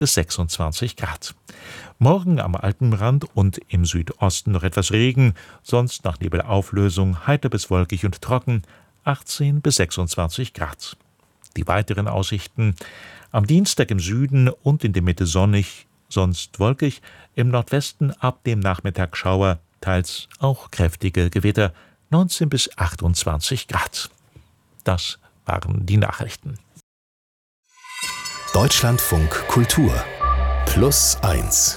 bis 26 Grad. Morgen am Alpenrand und im Südosten noch etwas Regen, sonst nach Nebelauflösung heiter bis wolkig und trocken, 18 bis 26 Grad. Die weiteren Aussichten: am Dienstag im Süden und in der Mitte sonnig, sonst wolkig, im Nordwesten ab dem Nachmittag Schauer, teils auch kräftige Gewitter, 19 bis 28 Grad. Das waren die Nachrichten. Deutschlandfunk Kultur +1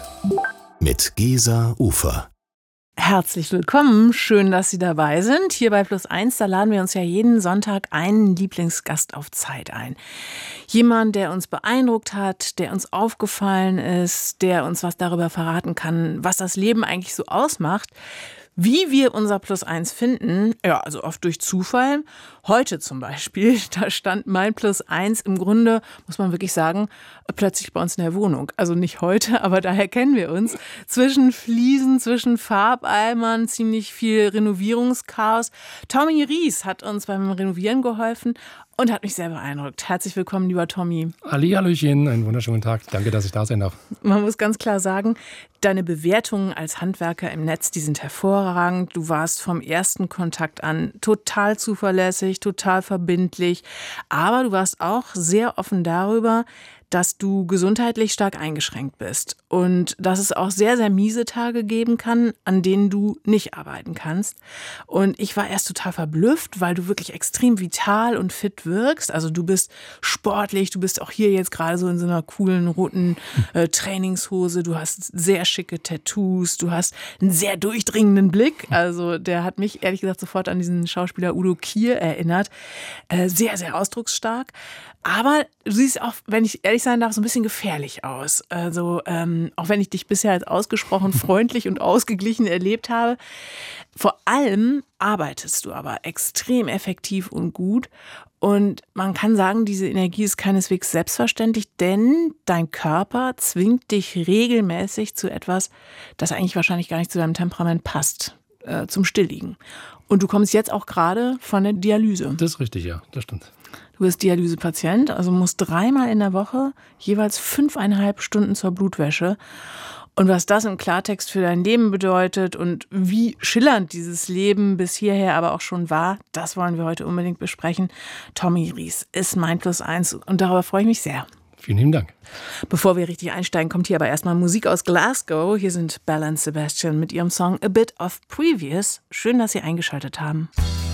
mit Gesa Ufer. Herzlich willkommen, schön, dass Sie dabei sind. Hier bei +1, da laden wir uns ja jeden Sonntag einen Lieblingsgast auf Zeit ein. Jemand, der uns beeindruckt hat, der uns aufgefallen ist, der uns was darüber verraten kann, was das Leben eigentlich so ausmacht. Wie wir unser +1 finden, ja, also oft durch Zufall. Heute zum Beispiel, da stand mein +1 im Grunde, muss man wirklich sagen, plötzlich bei uns in der Wohnung. Also nicht heute, aber daher kennen wir uns. Zwischen Fliesen, zwischen Farbeimern, ziemlich viel Renovierungschaos. Tommy Ries hat uns beim Renovieren geholfen und hat mich sehr beeindruckt. Herzlich willkommen, lieber Tommy. Hallöchen, einen wunderschönen Tag. Danke, dass ich da sein darf. Man muss ganz klar sagen, deine Bewertungen als Handwerker im Netz, die sind hervorragend. Du warst vom ersten Kontakt an total zuverlässig, total verbindlich. Aber du warst auch sehr offen darüber, dass du gesundheitlich stark eingeschränkt bist und dass es auch sehr, sehr miese Tage geben kann, an denen du nicht arbeiten kannst. Und ich war erst total verblüfft, weil du wirklich extrem vital und fit wirkst. Also du bist sportlich, du bist auch hier jetzt gerade so in so einer coolen roten Trainingshose. Du hast sehr schicke Tattoos, du hast einen sehr durchdringenden Blick. Also der hat mich ehrlich gesagt sofort an diesen Schauspieler Udo Kier erinnert. Sehr, sehr ausdrucksstark. Aber du siehst auch, wenn ich ehrlich sein darf, so ein bisschen gefährlich aus. Also auch wenn ich dich bisher als ausgesprochen freundlich und ausgeglichen erlebt habe. Vor allem arbeitest du aber extrem effektiv und gut. Und man kann sagen, diese Energie ist keineswegs selbstverständlich, denn dein Körper zwingt dich regelmäßig zu etwas, das eigentlich wahrscheinlich gar nicht zu deinem Temperament passt, zum Stillliegen. Und du kommst jetzt auch gerade von der Dialyse. Das ist richtig, ja, das stimmt. Du bist Dialysepatient, also musst 3-mal in der Woche jeweils 5,5 Stunden zur Blutwäsche. Und was das im Klartext für dein Leben bedeutet und wie schillernd dieses Leben bis hierher aber auch schon war, das wollen wir heute unbedingt besprechen. Tommy Ries ist mein +1 und darüber freue ich mich sehr. Vielen lieben Dank. Bevor wir richtig einsteigen, kommt hier aber erstmal Musik aus Glasgow. Hier sind Belle und Sebastian mit ihrem Song A Bit of Previous. Schön, dass Sie eingeschaltet haben.